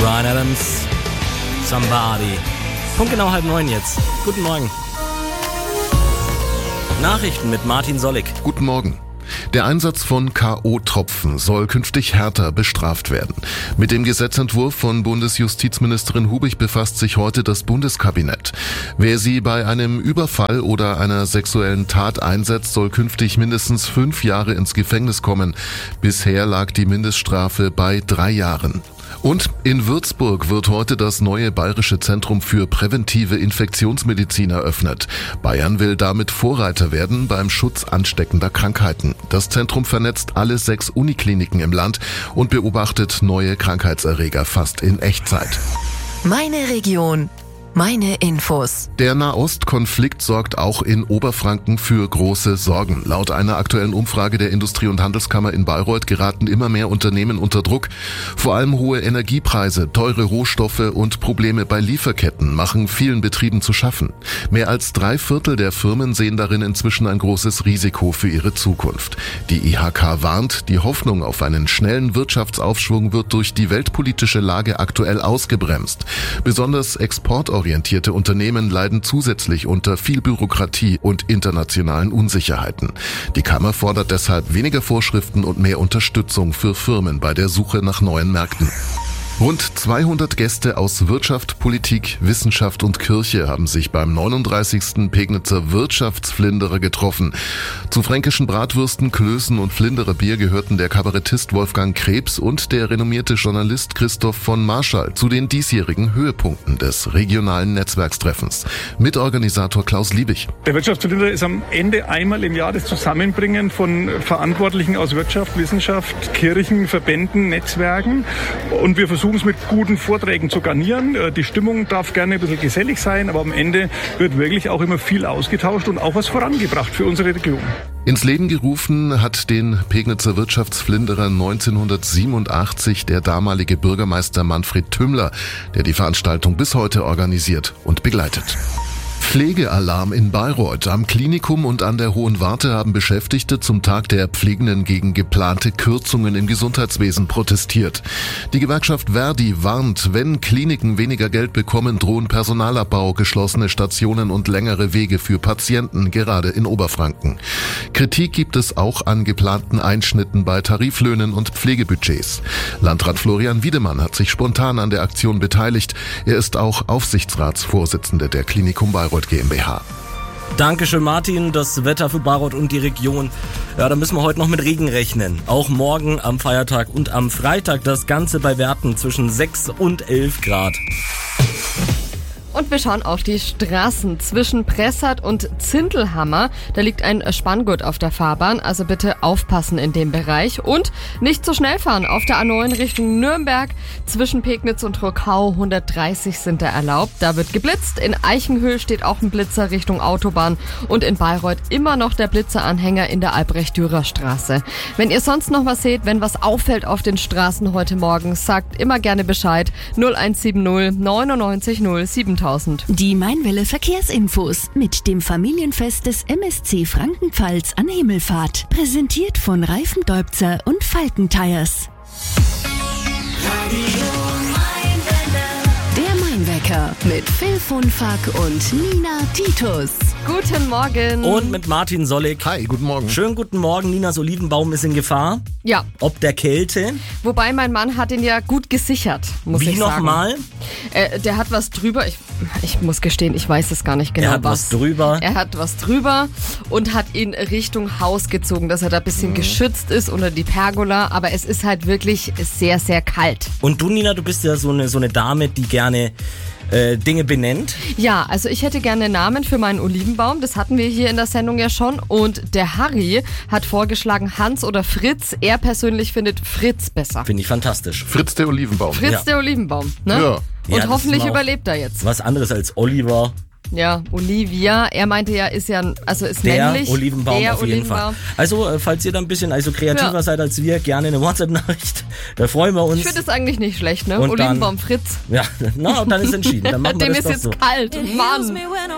Bryan Adams, Somebody. Punkt genau 8:30 jetzt. Guten Morgen. Nachrichten mit Martin Sollig. Guten Morgen. Der Einsatz von K.O.-Tropfen soll künftig härter bestraft werden. Mit dem Gesetzentwurf von Bundesjustizministerin Hubig befasst sich heute das Bundeskabinett. Wer sie bei einem Überfall oder einer sexuellen Tat einsetzt, soll künftig mindestens 5 Jahre ins Gefängnis kommen. Bisher lag die Mindeststrafe bei 3 Jahren. Und in Würzburg wird heute das neue Bayerische Zentrum für präventive Infektionsmedizin eröffnet. Bayern will damit Vorreiter werden beim Schutz ansteckender Krankheiten. Das Zentrum vernetzt alle 6 Unikliniken im Land und beobachtet neue Krankheitserreger fast in Echtzeit. Meine Region. Meine Infos. Der Nahostkonflikt sorgt auch in Oberfranken für große Sorgen. Laut einer aktuellen Umfrage der Industrie- und Handelskammer in Bayreuth geraten immer mehr Unternehmen unter Druck. Vor allem hohe Energiepreise, teure Rohstoffe und Probleme bei Lieferketten machen vielen Betrieben zu schaffen. Mehr als 3/4 der Firmen sehen darin inzwischen ein großes Risiko für ihre Zukunft. Die IHK warnt, die Hoffnung auf einen schnellen Wirtschaftsaufschwung wird durch die weltpolitische Lage aktuell ausgebremst. Besonders exportorientierte Unternehmen leiden zusätzlich unter viel Bürokratie und internationalen Unsicherheiten. Die Kammer fordert deshalb weniger Vorschriften und mehr Unterstützung für Firmen bei der Suche nach neuen Märkten. Rund 200 Gäste aus Wirtschaft, Politik, Wissenschaft und Kirche haben sich beim 39. Pegnitzer Wirtschaftsflinderer getroffen. Zu fränkischen Bratwürsten, Klößen und Flinderer Bier gehörten der Kabarettist Wolfgang Krebs und der renommierte Journalist Christoph von Marschall zu den diesjährigen Höhepunkten des regionalen Netzwerkstreffens. Mitorganisator Klaus Liebig. Der Wirtschaftsflinderer ist am Ende einmal im Jahr das Zusammenbringen von Verantwortlichen aus Wirtschaft, Wissenschaft, Kirchen, Verbänden, Netzwerken, und wir versuchen es mit guten Vorträgen zu garnieren. Die Stimmung darf gerne ein bisschen gesellig sein, aber am Ende wird wirklich auch immer viel ausgetauscht und auch was vorangebracht für unsere Region. Ins Leben gerufen hat den Pegnitzer Wirtschaftsflinderer 1987 der damalige Bürgermeister Manfred Tümmler, der die Veranstaltung bis heute organisiert und begleitet. Pflegealarm in Bayreuth. Am Klinikum und an der Hohen Warte haben Beschäftigte zum Tag der Pflegenden gegen geplante Kürzungen im Gesundheitswesen protestiert. Die Gewerkschaft Verdi warnt, wenn Kliniken weniger Geld bekommen, drohen Personalabbau, geschlossene Stationen und längere Wege für Patienten, gerade in Oberfranken. Kritik gibt es auch an geplanten Einschnitten bei Tariflöhnen und Pflegebudgets. Landrat Florian Wiedemann hat sich spontan an der Aktion beteiligt. Er ist auch Aufsichtsratsvorsitzender der Klinikum Bayreuth GmbH. Dankeschön, Martin. Das Wetter für Bayreuth und die Region. Ja, da müssen wir heute noch mit Regen rechnen. Auch morgen am Feiertag und am Freitag. Das Ganze bei Werten zwischen 6 und 11 Grad. Und wir schauen auf die Straßen zwischen Pressart und Zintelhammer. Da liegt ein Spanngurt auf der Fahrbahn, also bitte aufpassen in dem Bereich. Und nicht zu schnell fahren auf der A9 Richtung Nürnberg. Zwischen Pegnitz und Trukau 130 sind da erlaubt. Da wird geblitzt. In Eichenhöhl steht auch ein Blitzer Richtung Autobahn. Und in Bayreuth immer noch der Blitzeranhänger in der Albrecht-Dürer-Straße. Wenn ihr sonst noch was seht, wenn was auffällt auf den Straßen heute Morgen, sagt immer gerne Bescheid. 0170 99 0 7000. Die Mainwelle Verkehrsinfos mit dem Familienfest des MSC Frankenpfalz an Himmelfahrt. Präsentiert von Reifendeubzer und Falken Tires. Der Mainwecker mit Phil von Fack und Nina Titus. Guten Morgen. Und mit Martin Sollig. Hi, guten Morgen. Schönen guten Morgen. Ninas Olivenbaum ist in Gefahr. Ja. Ob der Kälte? Wobei mein Mann hat ihn ja gut gesichert, muss ich sagen. Wie nochmal? Der hat was drüber. Ich muss gestehen, ich weiß es gar nicht genau. Er hat was drüber. Er hat was drüber und hat ihn Richtung Haus gezogen, dass er da ein bisschen geschützt ist unter die Pergola. Aber es ist halt wirklich sehr, sehr kalt. Und du, Nina, du bist ja so eine Dame, die gerne Dinge benennt. Ja, also ich hätte gerne einen Namen für meinen Olivenbaum. Das hatten wir hier in der Sendung ja schon. Und der Harry hat vorgeschlagen Hans oder Fritz. Er persönlich findet Fritz besser. Finde ich fantastisch. Fritz der Olivenbaum. Fritz der Olivenbaum, ne? Ja. Und Ja, hoffentlich ist überlebt er jetzt. Was anderes als Oliver. Ja, Olivia. Er meinte ja, ist Der männlich. Olivenbaum Der auf jeden Fall. Also, falls ihr da ein bisschen kreativer seid als wir, gerne eine WhatsApp-Nachricht. Da freuen wir uns. Ich finde es eigentlich nicht schlecht, ne? Und Olivenbaum Fritz. Ja, dann ist entschieden. Dann machen wir Dem das ist doch jetzt so. kalt, Mann.